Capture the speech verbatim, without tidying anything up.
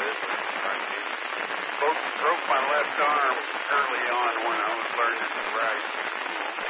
good. I broke, broke my left arm early on when I was learning to write.